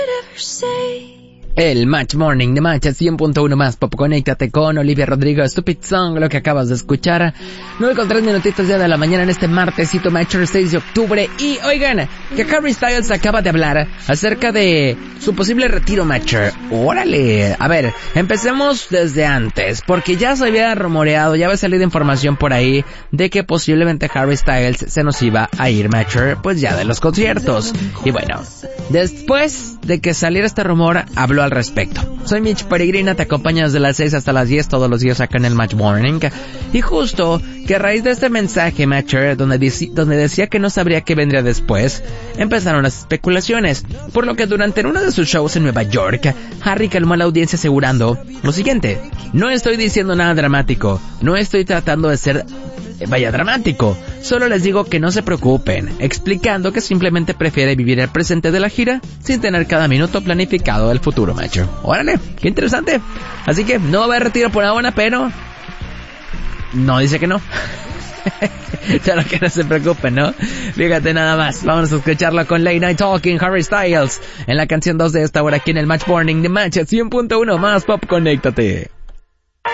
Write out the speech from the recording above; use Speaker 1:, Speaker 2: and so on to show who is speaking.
Speaker 1: El Match Morning de Match 100.1 más Pop. Conéctate con Olivia Rodrigo, Stupid Song, lo que acabas de escuchar. 9:03 minutitos ya de la mañana en este martesito Matcher 6 de octubre. Y oigan, que Harry Styles acaba de hablar acerca de su posible retiro, Matcher. ¡Órale! A ver, empecemos desde antes, porque ya se había rumoreado, ya había salido información por ahí de que posiblemente Harry Styles se nos iba a ir, Matcher, pues ya de los conciertos. Y bueno, después de que saliera este rumor, habló al respecto. Soy Mitch Peregrina, te acompaño desde las 6 hasta las 10 todos los días acá en el Match Morning. Y justo que a raíz de este mensaje, Matcher, donde decía que no sabría qué vendría después, empezaron las especulaciones, por lo que durante uno de sus shows en Nueva York, Harry calmó a la audiencia asegurando lo siguiente: no estoy diciendo nada dramático, no estoy tratando de ser dramático, solo les digo que no se preocupen, explicando que simplemente prefiere vivir el presente de la gira sin tener cada minuto planificado del futuro, macho. Órale, qué interesante. Así que no va a haber retiro por ahora, pero no dice que no. Solo que no se preocupen, ¿no? Fíjate nada más. Vamos a escucharlo con Late Night Talking, Harry Styles, en la canción 2 de esta hora aquí en el Match Morning de Match 100.1 más Pop. Conéctate.